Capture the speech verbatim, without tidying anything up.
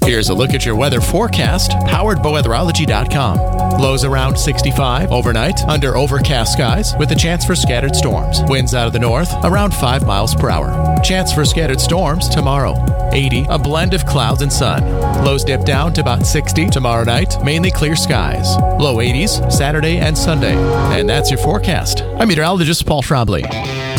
Here's a look at your weather forecast, powered by weatherology dot com. Lows around sixty-five overnight, under overcast skies, with a chance for scattered storms. Winds out of the north, around five miles per hour. Chance for scattered storms tomorrow. eighty, a blend of clouds and sun. Lows dip down to about sixty tomorrow night, mainly clear skies. Low eighties Saturday and Sunday. And that's your forecast. I'm meteorologist Paul Schrabley.